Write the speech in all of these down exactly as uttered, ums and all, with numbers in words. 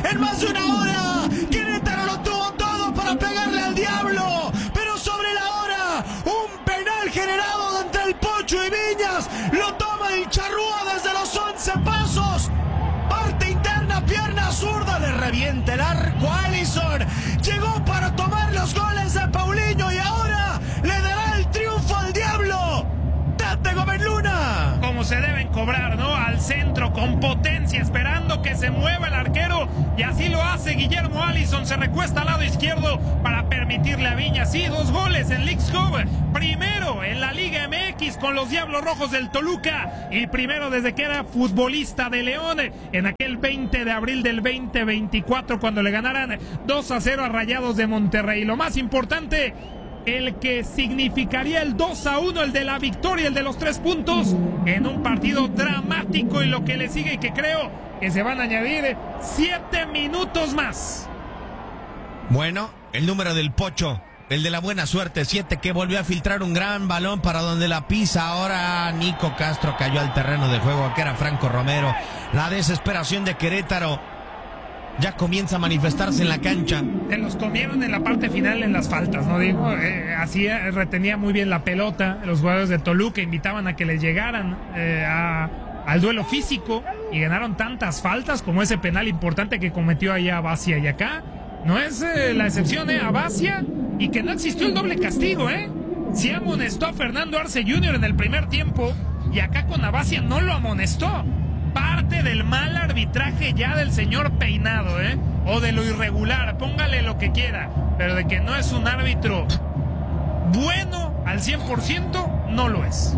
en más de una hora. Querétaro lo tuvo todo para pegarle al diablo, pero sobre la hora, un penal generado entre el Pocho y Viñas. Lo toma el Charrúa desde los once pasos. Parte interna, pierna zurda, le revienta el arco a Alisson. Llegó para tomar los goles de Paulinho y ahora le dará el triunfo al diablo. Tate Gómez Luna. Como se deben cobrar, ¿no? Al centro con potencia, esperando que se mueva el arquero, y así lo hace Guillermo Alisson. Se recuesta al lado izquierdo para permitirle a Viñas. Sí, dos goles en Leagues Cup. Primero en la Liga M X con los Diablos Rojos del Toluca, y primero desde que era futbolista de León en aquel veinte de abril del veinte veinticuatro, cuando le ganaran dos a cero a Rayados de Monterrey. Lo más importante, el que significaría el dos a uno, el de la victoria, el de los tres puntos, en un partido dramático, y lo que le sigue, y que creo que se van a añadir siete minutos más. Bueno, el número del Pocho, el de la buena suerte, siete, que volvió a filtrar un gran balón para donde la pisa. Ahora Nico Castro cayó al terreno de juego, que era Franco Romero. La desesperación de Querétaro ya comienza a manifestarse en la cancha. Se los comieron en la parte final en las faltas, ¿no? Digo, eh, así eh, retenía muy bien la pelota. Los jugadores de Toluca invitaban a que les llegaran eh, a, al duelo físico, y ganaron tantas faltas como ese penal importante que cometió allá Abacia. Y acá no es eh, la excepción, ¿eh? Abacia, y que no existió el doble castigo, ¿eh? Sí amonestó a Fernando Arce junior en el primer tiempo, y acá con Abacia no lo amonestó. Parte del mal arbitraje ya del señor Peinado, ¿eh? O de lo irregular, póngale lo que quiera, pero de que no es un árbitro bueno al cien por ciento, no lo es.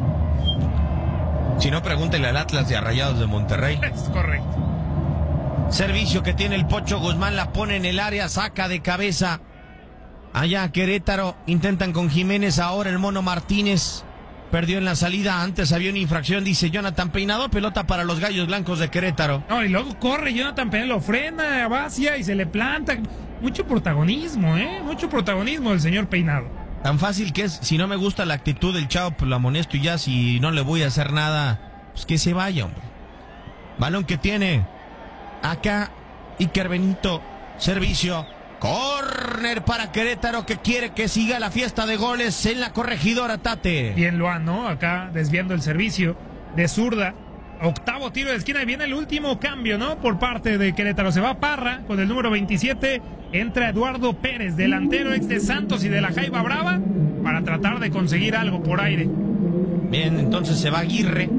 Si no, pregúntele al Atlas de Rayados de Monterrey. Es correcto. Servicio que tiene el Pocho Guzmán, la pone en el área, saca de cabeza. Allá Querétaro, intentan con Jiménez, ahora el Mono Martínez. Perdió en la salida, antes había una infracción, dice Jonathan Peinado, pelota para los Gallos Blancos de Querétaro. No, y luego corre Jonathan Peinado, lo frena a Bacia y se le planta. Mucho protagonismo, ¿eh? Mucho protagonismo del señor Peinado. Tan fácil que es, si no me gusta la actitud del chavo, pues lo amonesto, y ya si no le voy a hacer nada, pues que se vaya, hombre. Balón que tiene acá Iker Benito, servicio. Córner para Querétaro, que quiere que siga la fiesta de goles en la corregidora, Tate. Bien Luan, ¿no? Acá desviando el servicio de zurda. Octavo tiro de esquina, y viene el último cambio, ¿no? Por parte de Querétaro. Se va Parra con el número veintisiete. Entra Eduardo Pérez, delantero ex de Santos y de la Jaiba Brava, para tratar de conseguir algo por aire. Bien, entonces se va Aguirre.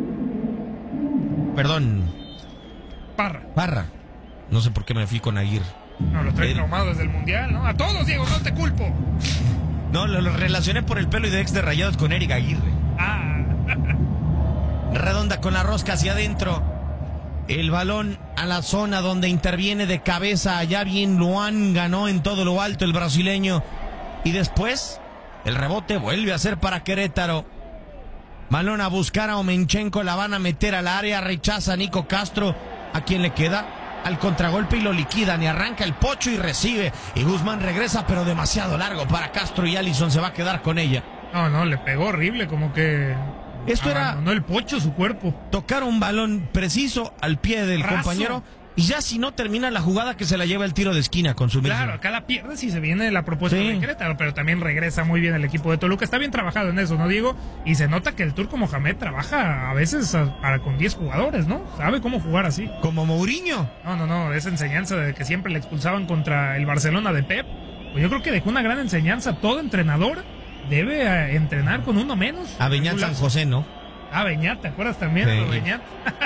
Perdón. Parra. Parra. No sé por qué me fui con Aguirre. No, lo trae El... traumado desde el Mundial, ¿no? A todos, Diego, no te culpo. No, lo, lo relacioné por el pelo y de ex de Rayados con Eric Aguirre. Ah. Redonda con la rosca hacia adentro. El balón a la zona donde interviene de cabeza. Allá bien Luan, ganó en todo lo alto el brasileño. Y después, el rebote vuelve a ser para Querétaro. Balón a buscar a Omenchenko, la van a meter al área. Rechaza a Nico Castro. ¿A quién le queda? Al contragolpe y lo liquidan, y arranca el Pocho y recibe, y Guzmán regresa, pero demasiado largo para Castro, y Alisson se va a quedar con ella. No, no, le pegó horrible, como que esto era, no el Pocho su cuerpo. Tocar un balón preciso al pie del Raso. compañero, y ya si no termina la jugada, que se la lleva el tiro de esquina con su mismo. Claro, acá la pierde si se viene la propuesta sí. de Querétaro, pero también regresa muy bien el equipo de Toluca. Está bien trabajado en eso, ¿no, Diego? Y se nota que el Turco Mohamed trabaja a veces a, para con diez jugadores, ¿no? Sabe cómo jugar así. Como Mourinho. No, no, no, esa enseñanza de que siempre le expulsaban contra el Barcelona de Pep, pues yo creo que dejó una gran enseñanza. Todo entrenador debe eh, entrenar con uno menos. A Beñat San José, ¿no? Ah, Beñat, ¿te acuerdas también? Sí. Beñat.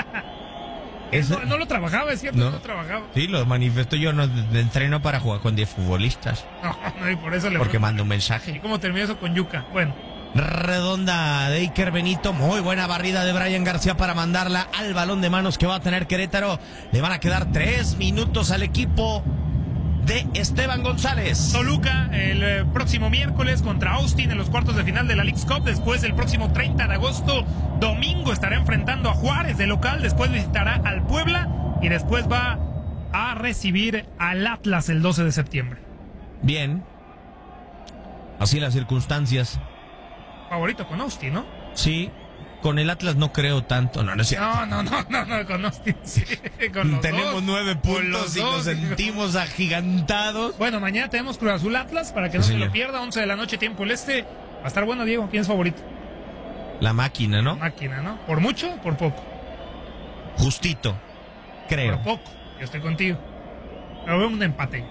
Eso, no, no lo trabajaba, es cierto, no, no lo trabajaba. Sí, lo manifestó yo, no entreno para jugar con diez futbolistas. No, no, y por eso le Porque manda un mensaje. ¿Y cómo terminó eso con Yuca? Bueno. Redonda de Iker Benito, muy buena barrida de Brian García para mandarla al balón de manos que va a tener Querétaro. Le van a quedar tres minutos al equipo de Esteban González. Toluca el eh, próximo miércoles contra Austin en los cuartos de final de la Leagues Cup. Después, el próximo treinta de agosto, domingo, estará enfrentando a Juárez de local. Después visitará al Puebla y después va a recibir al Atlas el doce de septiembre. Bien. Así las circunstancias. Favorito con Austin, ¿no? Sí. con el Atlas no creo tanto. No, no es cierto. No, no, no, no, no, con los, sí, con los Tenemos dos, nueve con los puntos y dos. nos sentimos agigantados. Bueno, mañana tenemos Cruz Azul Atlas, para que no Sí, se señor. lo pierda, once de la noche, tiempo el este. Va a estar bueno, Diego. ¿Quién es favorito? La máquina, ¿no? Máquina, ¿no? ¿Por mucho? Por poco. Justito, creo. Por poco. Yo estoy contigo. Pero veo un empate.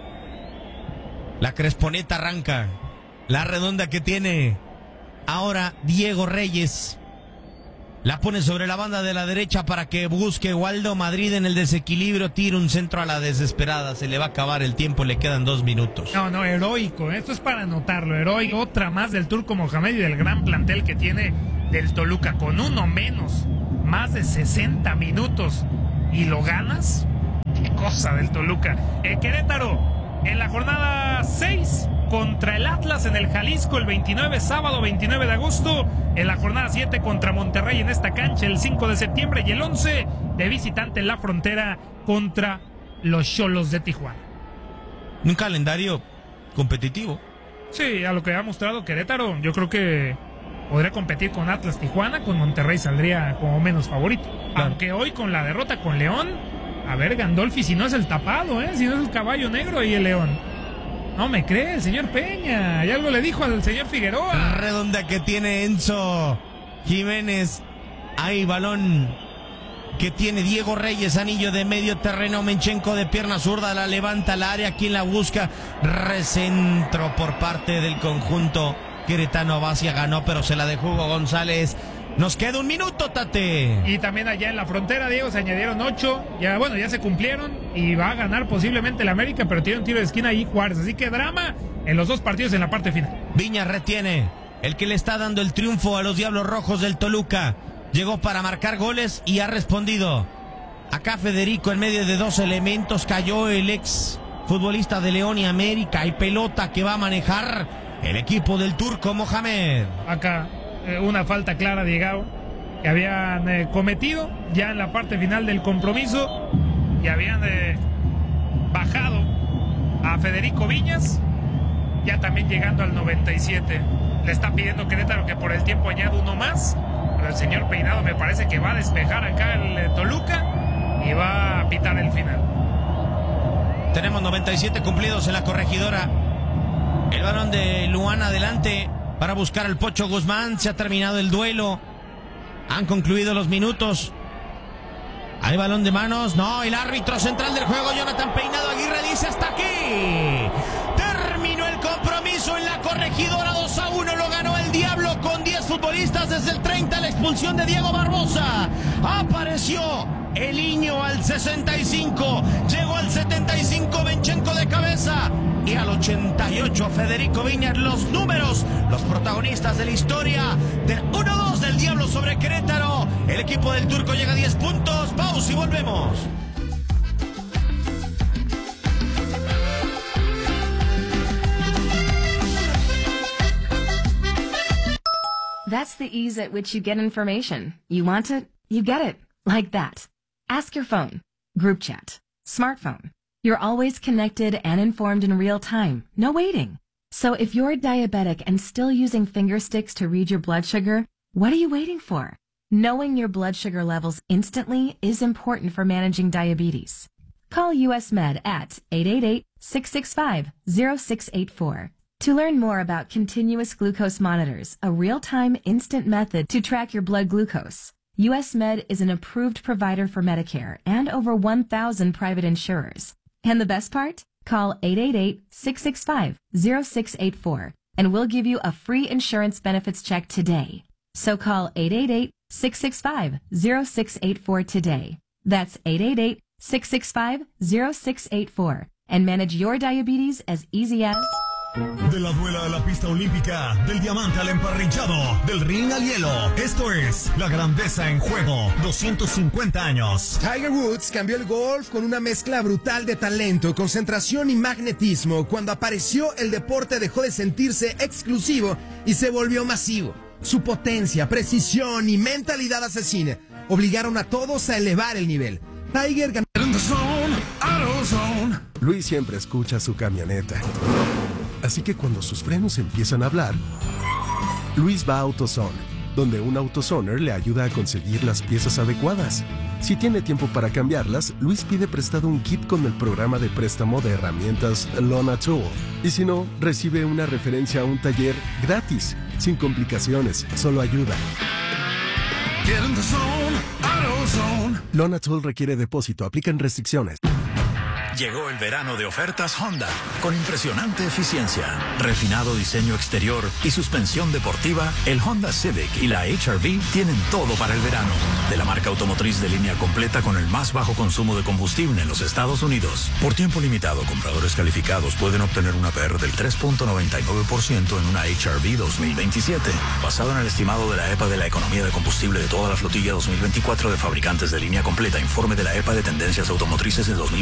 La Cresponeta arranca. La redonda que tiene ahora Diego Reyes. La pone sobre la banda de la derecha para que busque Waldo Madrid en el desequilibrio. Tira un centro a la desesperada. Se le va a acabar el tiempo. Le quedan dos minutos. No, no, heroico. Esto es para anotarlo. Heroico. Otra más del Turco Mohamed y del gran plantel que tiene del Toluca. Con uno menos. Más de sesenta minutos. ¿Y lo ganas? Qué cosa del Toluca. Eh, Querétaro, en la jornada seis, contra el Atlas en el Jalisco el veintinueve, sábado veintinueve de agosto. En la jornada siete contra Monterrey en esta cancha el cinco de septiembre. Y el once de visitante en la frontera contra los Xolos de Tijuana. Un calendario competitivo. Sí, a lo que ha mostrado Querétaro, yo creo que podría competir con Atlas Tijuana. Con Monterrey saldría como menos favorito. Claro. Aunque hoy con la derrota con León, a ver, Gandolfi, si no es el tapado, ¿eh? Si no es el caballo negro y el León. No me cree el señor Peña. Y algo le dijo al señor Figueroa. Redonda que tiene Enzo Jiménez. Hay balón que tiene Diego Reyes. Anillo de medio terreno. Menchenko de pierna zurda. La levanta al área. Quien la busca. Recentro por parte del conjunto queretano. Basia ganó, pero se la dejó Hugo González. Nos queda un minuto, Tate. Y también allá en la frontera, Diego, se añadieron ocho. Ya, bueno, ya se cumplieron. Y va a ganar posiblemente el América, pero tiene un tiro de esquina ahí Juárez. Así que drama en los dos partidos en la parte final. Viñas retiene. El que le está dando el triunfo a los Diablos Rojos del Toluca. Llegó para marcar goles y ha respondido. Acá Federico en medio de dos elementos. Cayó el ex futbolista de León y América. Y pelota que va a manejar el equipo del Turco Mohamed. Acá eh, una falta clara, Diego, que habían eh, cometido ya en la parte final del compromiso. Y habían eh, bajado a Federico Viñas. Ya también llegando al noventa y siete. Le está pidiendo Querétaro que por el tiempo añada uno más. Pero el señor Peinado me parece que va a despejar acá el eh, Toluca. Y va a pitar el final. Tenemos noventa y siete cumplidos en la corregidora. El balón de Luan adelante para buscar al Pocho Guzmán. Se ha terminado el duelo. Han concluido los minutos. Hay balón de manos. No, el árbitro central del juego, Jonathan Peinado Aguirre, dice hasta aquí. Terminó el compromiso en la corregidora. Dos a uno lo ganó el Diablo con diez futbolistas desde el treinta. La expulsión de Diego Barbosa. Apareció el Iño al sesenta y cinco. Llegó al setenta y cinco Menchenko de cabeza. Y al ochenta y ocho Federico Viñas. Los números, los protagonistas de la historia del uno dos del Diablo sobre Querétaro. El equipo del Turco llega a diez puntos. Pausa y volvemos. That's the ease at which you get information. You want it, you get it. Like that. Ask your phone. Group chat. Smartphone. You're always connected and informed in real time. No waiting. So if you're diabetic and still using finger sticks to read your blood sugar, what are you waiting for? Knowing your blood sugar levels instantly is important for managing diabetes. Call U S Med at eight eight eight, six six five, zero six eight four. To learn more about continuous glucose monitors, a real-time instant method to track your blood glucose, U S Med is an approved provider for Medicare and over one thousand private insurers. And the best part? Call eight eight eight, six six five, zero six eight four and we'll give you a free insurance benefits check today. So call eight eight eight, six six five, zero six eight four today. That's eight eight eight, six six five, zero six eight four and manage your diabetes as easy as... De la duela a la pista olímpica, del diamante al emparrillado, del ring al hielo. Esto es La Grandeza en Juego, doscientos cincuenta años. Tiger Woods cambió el golf con una mezcla brutal de talento, concentración y magnetismo. Cuando apareció, el deporte dejó de sentirse exclusivo y se volvió masivo. Su potencia, precisión y mentalidad asesina obligaron a todos a elevar el nivel. Tiger ganó. Luis siempre escucha su camioneta. Así que cuando sus frenos empiezan a hablar, Luis va a AutoZone. donde un AutoZoner le ayuda a conseguir las piezas adecuadas. Si tiene tiempo para cambiarlas, Luis pide prestado un kit con el programa de préstamo de herramientas Lona Tool. Y si no, recibe una referencia a un taller gratis, sin complicaciones, solo ayuda. Get in the zone, AutoZone. Lona Tool requiere depósito, aplican restricciones. Llegó el verano de ofertas Honda, con impresionante eficiencia, refinado diseño exterior y suspensión deportiva. El Honda Civic y la H R V tienen todo para el verano. De la marca automotriz de línea completa con el más bajo consumo de combustible en los Estados Unidos. Por tiempo limitado, compradores calificados pueden obtener una P R del tres punto noventa y nueve por ciento en una H R V dos mil veintisiete, basado en el estimado de la E P A de la economía de combustible de toda la flotilla dos mil veinticuatro de fabricantes de línea completa. Informe de la E P A de tendencias automotrices de dos mil